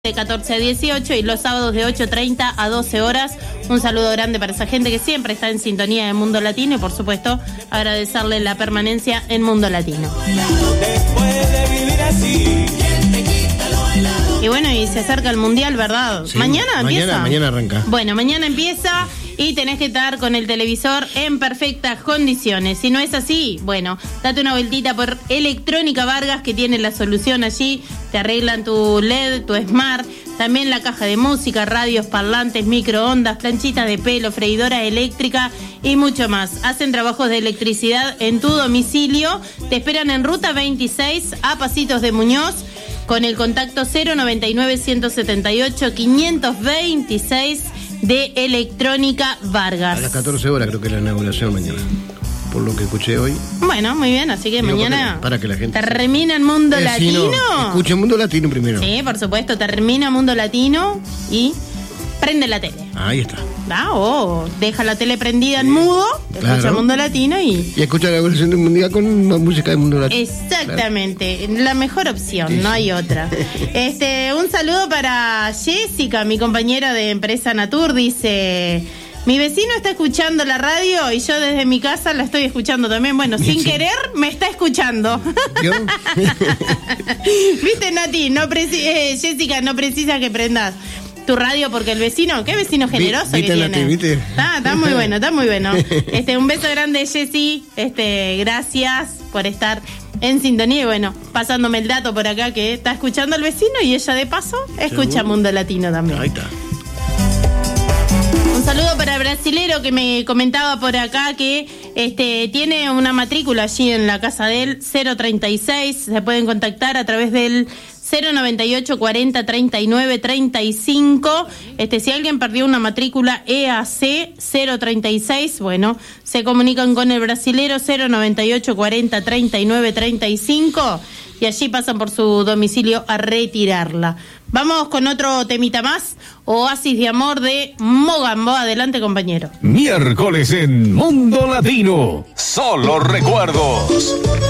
de 14 a 18 y los sábados de 8:30 a 12 horas. Un saludo grande para esa gente que siempre está en sintonía de Mundo Latino y por supuesto agradecerle la permanencia en Mundo Latino. Y bueno, y se acerca el Mundial, ¿verdad? Sí, ¿Mañana empieza? Mañana arranca. Bueno, mañana empieza y tenés que estar con el televisor en perfectas condiciones. Si no es así, bueno, date una vueltita por Electrónica Vargas, que tiene la solución allí. Te arreglan tu LED, tu Smart, también la caja de música, radios, parlantes, microondas, planchitas de pelo, freidora eléctrica y mucho más. Hacen trabajos de electricidad en tu domicilio. Te esperan en Ruta 26 a Pasitos de Muñoz, con el contacto 099-178-526 de Electrónica Vargas. A las 14 horas creo que es la inauguración mañana, por lo que escuché hoy. Bueno, muy bien, así que mañana para que la gente termina el Mundo Latino. Escuchen Mundo Latino primero. Sí, por supuesto, termina Mundo Latino y prende la tele. Ahí está. Deja la tele prendida en mudo, escucha Mundo Latino y escucha la evolución del mundial con la música de Mundo Latino. Exactamente, la mejor opción, sí. No hay otra. Un saludo para Jessica, mi compañera de empresa Natur, dice: mi vecino está escuchando la radio y yo desde mi casa la estoy escuchando también. Bueno, sin querer me está escuchando. ¿Viste, Nati? Jessica, no precisa que prendas tu radio porque el vecino, qué vecino generoso que tiene. Nati, ¿viste? Está muy bueno, está muy bueno. Un beso grande, Jessy. Gracias por estar en sintonía y bueno, pasándome el dato por acá que está escuchando al vecino y ella de paso escucha Mundo Latino también. Ahí está. Un saludo para el brasilero que me comentaba por acá que tiene una matrícula allí en la casa de él, 036. Se pueden contactar a través del 098 40 39 35. Si alguien perdió una matrícula EAC 036, bueno, se comunican con el brasilero 098 40 39 35 y allí pasan por su domicilio a retirarla. Vamos con otro temita más, Oasis de Amor de Mogambo. Adelante, compañero. Miércoles en Mundo Latino, solo recuerdos.